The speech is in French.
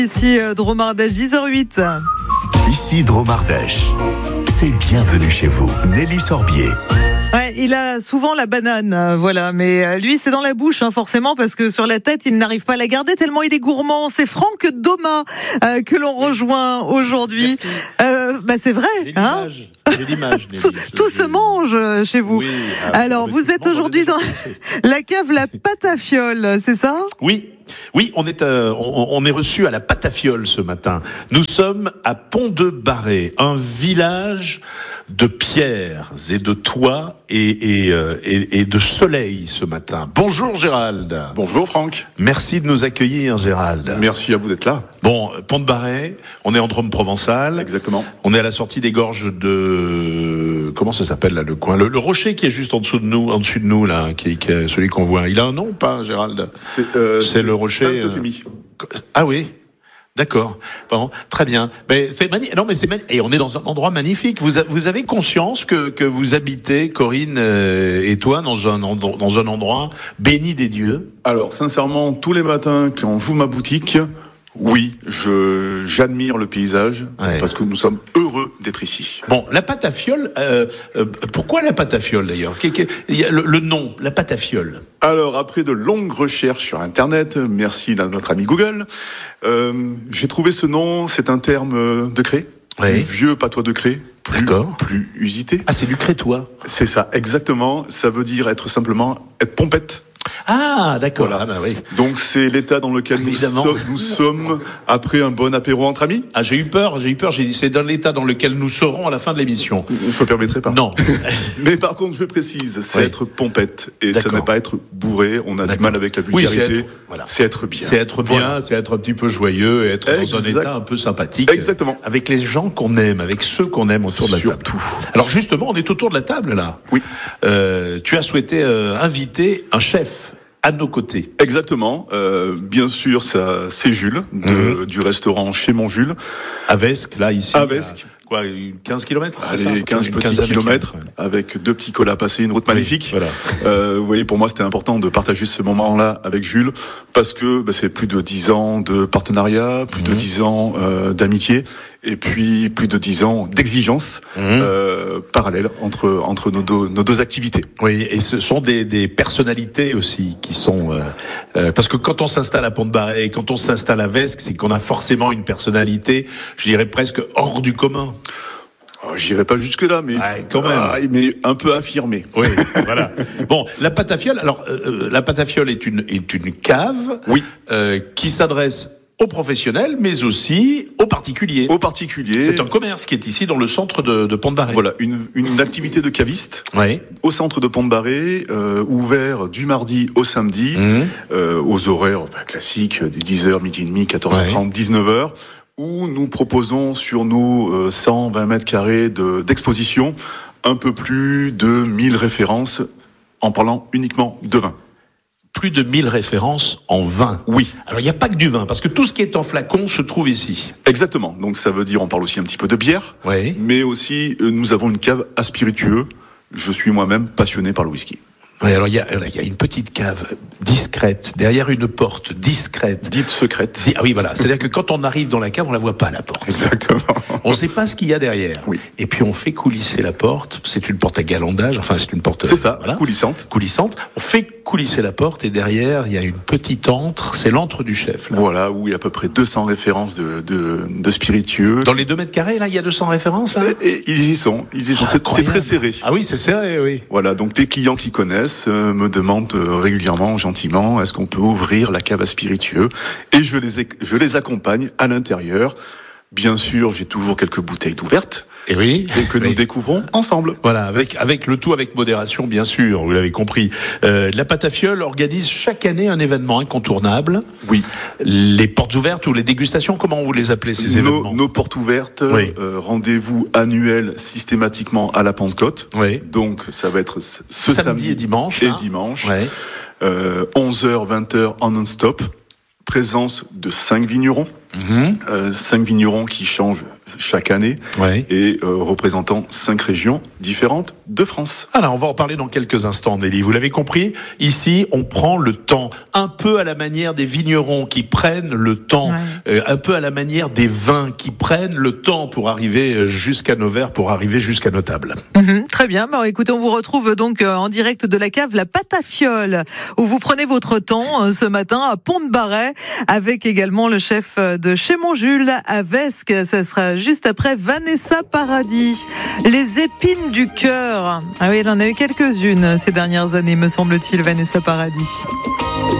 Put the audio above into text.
Ici Dromardèche, 10h08. Ici Dromardèche. C'est bienvenue chez vous. Nelly Sorbier. Ouais, il a souvent la banane, voilà, mais lui c'est dans la bouche forcément parce que sur la tête il n'arrive pas à la garder tellement il est gourmand. C'est Franck Doma que l'on rejoint aujourd'hui. C'est vrai, J'ai l'image. Tout se mange chez vous. Oui, alors vous êtes aujourd'hui dans la cave La Patafiole, c'est ça ? Oui, on est reçu à la Patafiole ce matin. Nous sommes à Pont-de-Barret, un village de pierres et de toits et de soleil ce matin. Bonjour Gérald. Bonjour Franck. Merci de nous accueillir Gérald. Merci à vous d'être là. Bon, Pont-de-Barret, on est en Drôme provençal. Exactement. On est à la sortie des gorges de... Comment ça s'appelle là le coin, le rocher qui est juste en dessus de nous là, qui est celui qu'on voit. Il a un nom ou pas Gérald ? C'est le rocher. Sainte-Euphémie. Ah oui. D'accord. Bon, très bien. Mais c'est magnifique. Non, mais c'est magnifique. Et on est dans un endroit magnifique. Vous avez conscience que vous habitez, Corinne et toi, dans un endroit béni des dieux ? Alors, sincèrement, tous les matins, quand j'ouvre ma boutique, oui, j'admire le paysage, parce que nous sommes heureux d'être ici. Bon, la Patafiole, pourquoi la Patafiole d'ailleurs ? Le nom, la Patafiole. Alors, après de longues recherches sur Internet, merci à notre ami Google, j'ai trouvé ce nom, c'est un terme de Cré, vieux patois de Cré, plus usité. Ah, c'est du crétois. C'est ça, exactement, ça veut dire être pompette. Ah, d'accord. Voilà. Ah, bah oui. Donc c'est l'état dans lequel nous sommes après un bon apéro entre amis. Ah, j'ai eu peur. J'ai dit c'est dans l'état dans lequel nous serons à la fin de l'émission. Je ne me permettrai pas. Non. Mais par contre, je précise, c'est être pompette et ça n'est pas être bourré. On a du mal avec la vulgarité. C'est être bien. C'est être bien, c'est être un petit peu joyeux et être dans un état un peu sympathique. Exactement. Avec les gens qu'on aime, avec ceux qu'on aime autour de la table. Surtout. Alors justement, on est autour de la table là. Oui. Tu as souhaité inviter un chef à nos côtés. Exactement. Bien sûr, c'est Jules, du restaurant Chez Mon Jules. À Vesques, là, ici. À Vesques. 15 km ? Allez, 15 petits kilomètres, avec 2 petits cols à passer, une route magnifique. Voilà. Vous voyez, pour moi, c'était important de partager ce moment-là avec Jules, parce que c'est plus de 10 ans de partenariat, plus de 10 ans d'amitié, et puis plus de 10 ans d'exigence parallèle entre nos deux activités. Oui, et ce sont des personnalités aussi qui sont... parce que quand on s'installe à Pont-de-Barret et quand on s'installe à Vesques, c'est qu'on a forcément une personnalité, je dirais presque hors du commun. J'irai pas jusque là, mais quand même. Mais un peu affirmé. Oui, voilà. Bon, la Patafiole. Alors, la Patafiole est une cave, qui s'adresse aux professionnels, mais aussi aux particuliers. Aux particuliers. C'est un commerce qui est ici dans le centre de Pont-de-Barret. Voilà, une activité de caviste au centre de Pont-de-Barret, ouvert du mardi au samedi, aux horaires classiques, des 10h, midi et demi, 14h30, 19h. Où nous proposons sur nos 120 mètres carrés d'exposition un peu plus de 1000 références en parlant uniquement de vin. Plus de 1000 références en vin. Oui. Alors il n'y a pas que du vin, parce que tout ce qui est en flacon se trouve ici. Exactement. Donc ça veut dire, on parle aussi un petit peu de bière, mais aussi nous avons une cave à spiritueux. Je suis moi-même passionné par le whisky. Oui, alors il y a une petite cave discrète, derrière une porte discrète. Dite secrète. Ah oui, voilà. C'est-à-dire que quand on arrive dans la cave, on la voit pas, la porte. Exactement. On ne sait pas ce qu'il y a derrière. Oui. Et puis on fait coulisser la porte. C'est une porte à galandage. Enfin, c'est une porte... C'est ça, coulissante. Coulissante. On fait coulisser la porte et derrière, il y a une petite antre. C'est l'antre du chef, là. Voilà, où il y a à peu près 200 références de spiritueux. Dans les 2 mètres carrés, là, il y a 200 références, là. Et ils y sont. C'est très serré. Ah oui, c'est serré, oui. Voilà, donc les clients qui connaissent me demandent régulièrement, gentiment, est-ce qu'on peut ouvrir la cave à spiritueux ? Et je les accompagne à l'intérieur. Bien sûr, j'ai toujours quelques bouteilles d'ouvertes. Et oui. Et que nous découvrons ensemble. Voilà, avec le tout avec modération, bien sûr, vous l'avez compris. La Patafiole organise chaque année un événement incontournable. Oui. Les portes ouvertes ou les dégustations, comment vous les appelez ces événements ? Nos portes ouvertes, rendez-vous annuel systématiquement à la Pentecôte. Oui. Donc ça va être ce samedi et dimanche. 11h, 20h en non-stop. Présence de 5 vignerons. 5 vignerons qui changent chaque année et représentant 5 régions différentes de France. Alors, on va en parler dans quelques instants, Nelly. Vous l'avez compris, ici, on prend le temps, un peu à la manière des vignerons qui prennent le temps, un peu à la manière des vins qui prennent le temps pour arriver jusqu'à nos verres, pour arriver jusqu'à nos tables. Très bien. Bon, écoutez, on vous retrouve donc en direct de la cave La Patafiole, où vous prenez votre temps ce matin à Pont-de-Barret, avec également le chef de chez Montjules à Vesques. Ça sera juste après Vanessa Paradis. Les épines du cœur. Ah oui, il en a eu quelques-unes ces dernières années, me semble-t-il, Vanessa Paradis.